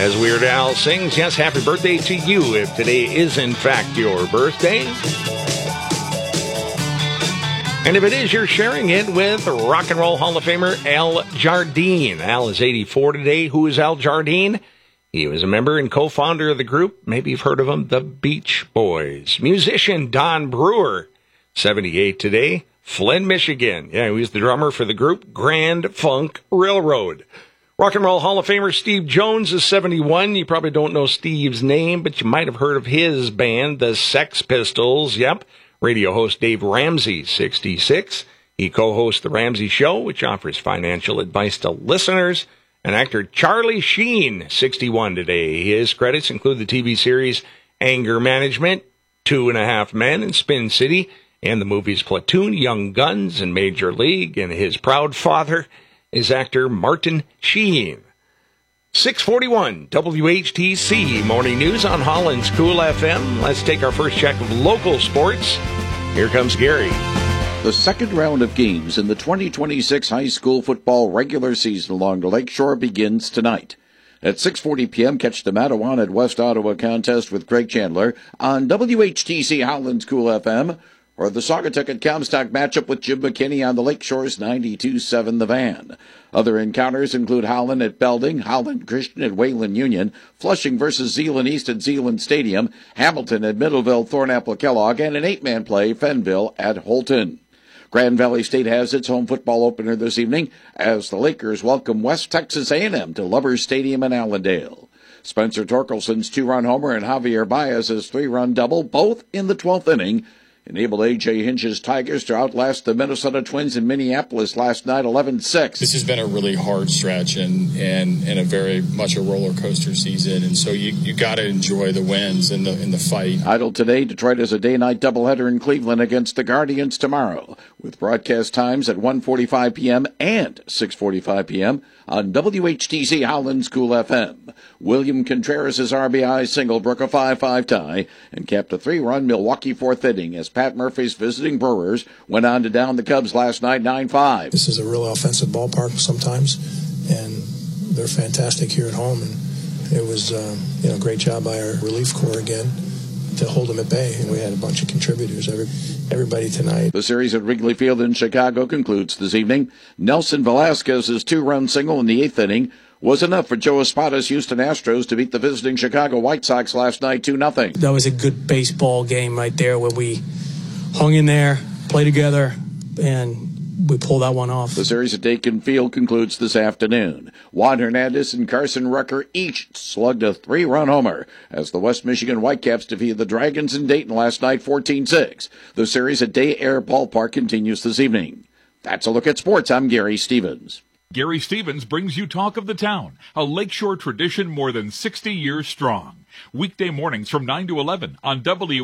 As Weird Al sings, yes, happy birthday to you if today is in fact your birthday. And if it is, you're sharing it with Rock and Roll Hall of Famer Al Jardine. Al is 84 today. Who is Al Jardine? He was a member and co-founder of the group. Maybe you've heard of him, the Beach Boys. Musician Don Brewer, 78 today. Flint, Michigan. Yeah, he was the drummer for the group Grand Funk Railroad. Rock and Roll Hall of Famer Steve Jones is 71. You probably don't know Steve's name, but you might have heard of his band, the Sex Pistols. Yep. Radio host Dave Ramsey, 66. He co-hosts The Ramsey Show, which offers financial advice to listeners. And actor Charlie Sheen, 61 today. His credits include the TV series Anger Management, 2.5 Men, and Spin City, and the movies Platoon, Young Guns, and Major League. And his proud father is actor Martin Sheen. 641 WHTC Morning News on Holland's Cool FM. Let's take our first check of local sports. Here comes Gary. The second round of games in the 2026 high school football regular season along the Lakeshore begins tonight. At 6:40 p.m., catch the Matawan at West Ottawa contest with Craig Chandler on WHTC Holland's Cool FM, or the Saugatuck at Comstock matchup with Jim McKinney on the Lakeshore's 92.7 The Van. Other encounters include Holland at Belding, Holland Christian at Wayland Union, Flushing versus Zeeland East at Zeeland Stadium, Hamilton at Middleville, Thornapple Kellogg, and an 8-man play, Fenville at Holton. Grand Valley State has its home football opener this evening as the Lakers welcome West Texas A&M to Lubbers Stadium in Allendale. Spencer Torkelson's 2-run homer and Javier Baez's 3-run double, both in the 12th inning, enabled A.J. Hinch's Tigers to outlast the Minnesota Twins in Minneapolis last night 11-6. This has been a really hard stretch and a very much a roller coaster season, and so you got to enjoy the wins in the fight. Idle today, Detroit has a day-night doubleheader in Cleveland against the Guardians tomorrow, with broadcast times at 1:45 p.m. and 6:45 p.m. on WHTC Holland's Cool FM. William Contreras' RBI single broke a 5-5 tie and capped a 3-run Milwaukee fourth inning as Pat Murphy's visiting Brewers went on to down the Cubs last night 9-5. This is a real offensive ballpark sometimes, and they're fantastic here at home. And it was a great job by our relief corps again to hold them at bay, and we had a bunch of contributors, everybody tonight. The series at Wrigley Field in Chicago concludes this evening. Nelson Velasquez's 2-run single in the 8th inning was enough for Joe Espada's Houston Astros to beat the visiting Chicago White Sox last night 2-0. That was a good baseball game right there where we hung in there, played together, and we pulled that one off. The series at Dakin Field concludes this afternoon. Juan Hernandez and Carson Rucker each slugged a 3-run homer as the West Michigan Whitecaps defeated the Dragons in Dayton last night 14-6. The series at Day Air Ballpark continues this evening. That's a look at sports. I'm Gary Stevens. Gary Stevens brings you Talk of the Town, a Lakeshore tradition more than 60 years strong. Weekday mornings from 9 to 11 on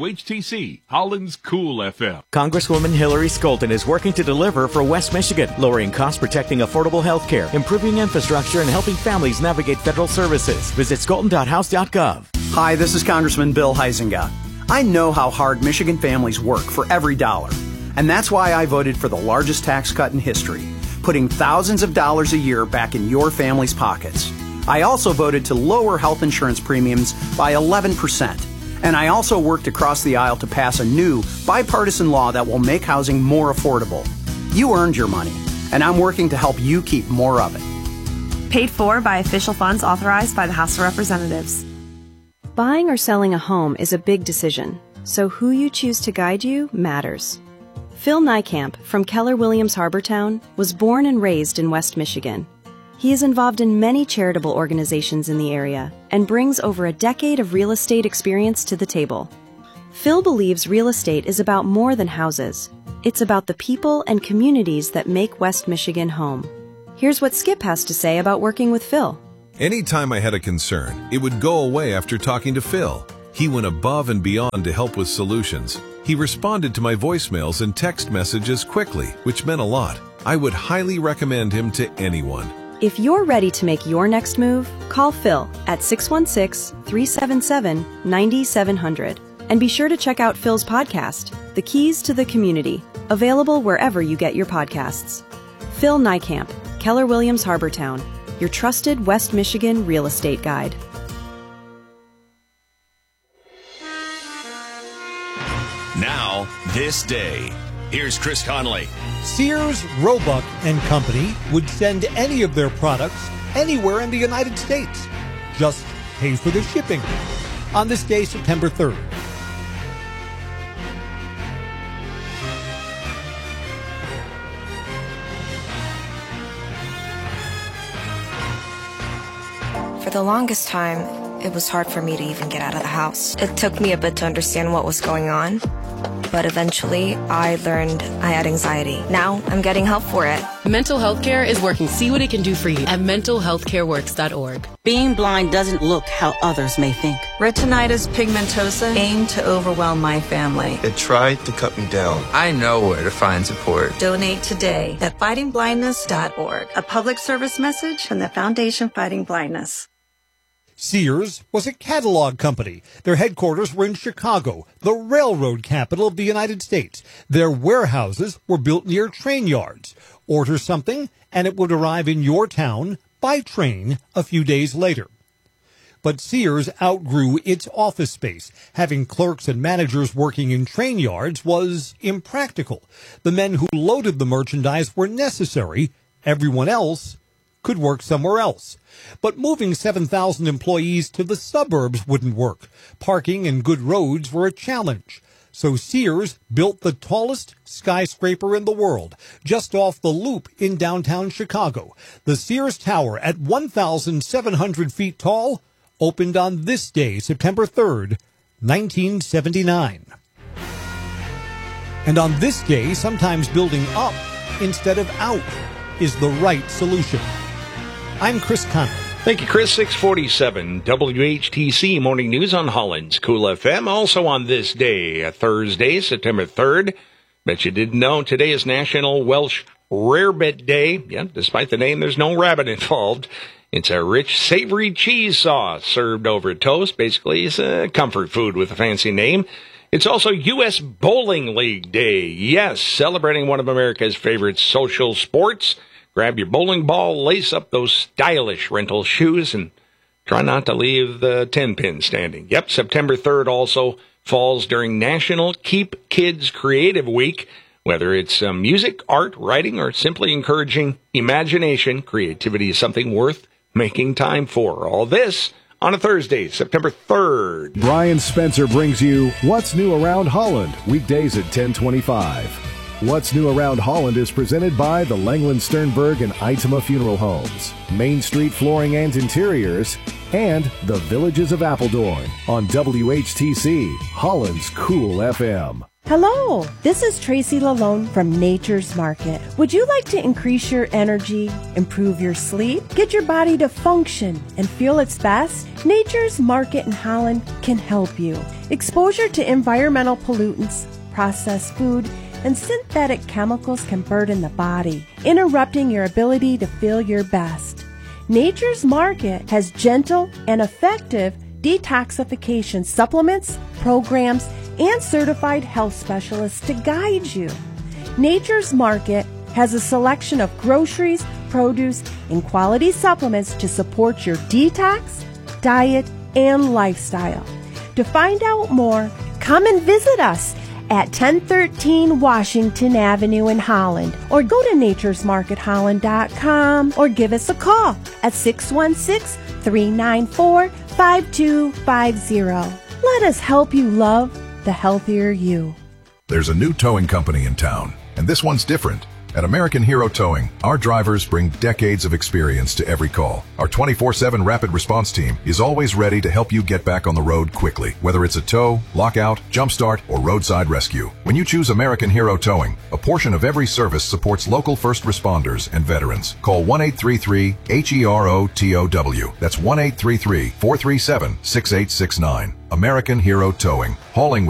WHTC, Holland's Cool FM. Congresswoman Hillary Skolton is working to deliver for West Michigan, lowering costs, protecting affordable health care, improving infrastructure, and helping families navigate federal services. Visit skolton.house.gov. Hi, this is Congressman Bill Huizenga. I know how hard Michigan families work for every dollar, and that's why I voted for the largest tax cut in history, putting thousands of dollars a year back in your family's pockets. I also voted to lower health insurance premiums by 11%. And I also worked across the aisle to pass a new bipartisan law that will make housing more affordable. You earned your money, and I'm working to help you keep more of it. Paid for by official funds authorized by the House of Representatives. Buying or selling a home is a big decision, so who you choose to guide you matters. Phil Niekamp from Keller Williams Harbortown was born and raised in West Michigan. He is involved in many charitable organizations in the area and brings over a decade of real estate experience to the table. Phil believes real estate is about more than houses. It's about the people and communities that make West Michigan home. Here's what Skip has to say about working with Phil. Anytime I had a concern, it would go away after talking to Phil. He went above and beyond to help with solutions. He responded to my voicemails and text messages quickly, which meant a lot. I would highly recommend him to anyone. If you're ready to make your next move, call Phil at 616-377-9700. And be sure to check out Phil's podcast, The Keys to the Community, available wherever you get your podcasts. Phil Niekamp, Keller Williams Harbortown, your trusted West Michigan real estate guide. this day. Here's Chris Conley. Sears, Roebuck and Company would send any of their products anywhere in the United States. Just pay for the shipping. On this day, September 3rd. For the longest time, it was hard for me to even get out of the house. It took me a bit to understand what was going on, but eventually I learned I had anxiety. Now I'm getting help for it. Mental health care is working. See what it can do for you at mentalhealthcareworks.org. Being blind doesn't look how others may think. Retinitis pigmentosa aimed to overwhelm my family. It tried to cut me down. I know where to find support. Donate today at fightingblindness.org. A public service message from the Foundation Fighting Blindness. Sears was a catalog company. Their headquarters were in Chicago, the railroad capital of the United States. Their warehouses were built near train yards. Order something, and it would arrive in your town by train a few days later. But Sears outgrew its office space. Having clerks and managers working in train yards was impractical. The men who loaded the merchandise were necessary. Everyone else could work somewhere else. But moving 7,000 employees to the suburbs wouldn't work. Parking and good roads were a challenge. So Sears built the tallest skyscraper in the world, just off the Loop in downtown Chicago. The Sears Tower, at 1,700 feet tall, opened on this day, September 3rd, 1979. And on this day, sometimes building up instead of out is the right solution. I'm Chris Conley. Thank you, Chris. 647 WHTC Morning News on Holland's Cool FM. Also on this day, Thursday, September 3rd. Bet you didn't know today is National Welsh Rarebit Day. Yeah, despite the name, there's no rabbit involved. It's a rich, savory cheese sauce served over toast. Basically, it's a comfort food with a fancy name. It's also U.S. Bowling League Day. Yes, celebrating one of America's favorite social sports. Grab your bowling ball, lace up those stylish rental shoes, and try not to leave the 10-pin standing. Yep, September 3rd also falls during National Keep Kids Creative Week. Whether it's music, art, writing, or simply encouraging imagination, creativity is something worth making time for. All this on a Thursday, September 3rd. Brian Spencer brings you What's New Around Holland, weekdays at 10:25. What's New Around Holland is presented by the Langland Sternberg and Itema Funeral Homes, Main Street Flooring and Interiors, and the Villages of Appledorn on WHTC, Holland's Cool FM. Hello, this is Tracy Lalone from Nature's Market. Would you like to increase your energy, improve your sleep, get your body to function and feel its best? Nature's Market in Holland can help you. Exposure to environmental pollutants, processed food, and synthetic chemicals can burden the body, interrupting your ability to feel your best. Nature's Market has gentle and effective detoxification supplements, programs, and certified health specialists to guide you. Nature's Market has a selection of groceries, produce, and quality supplements to support your detox, diet, and lifestyle. To find out more, come and visit us at 1013 Washington Avenue in Holland, or go to naturesmarketholland.com, or give us a call at 616-394-5250. Let us help you love the healthier you. There's a new towing company in town, and this one's different. At American Hero Towing, our drivers bring decades of experience to every call. Our 24/7 rapid response team is always ready to help you get back on the road quickly, whether it's a tow, lockout, jumpstart, or roadside rescue. When you choose American Hero Towing, a portion of every service supports local first responders and veterans. Call 1-833-HERO-TOW. That's 1-833-437-6869. American Hero Towing, hauling